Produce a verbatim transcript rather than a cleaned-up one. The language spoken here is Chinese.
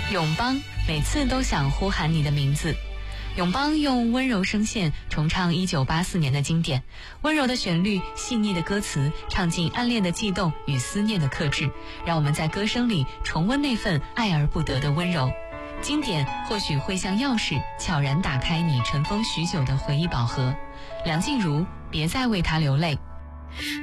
永邦，每次都想呼喊你的名字。永邦用温柔声线重唱一九八四年的经典，温柔的旋律，细腻的歌词，唱尽暗恋的悸动与思念的克制，让我们在歌声里重温那份爱而不得的温柔。经典或许会像钥匙，悄然打开你尘封许久的回忆宝盒。梁静茹，别再为他流泪。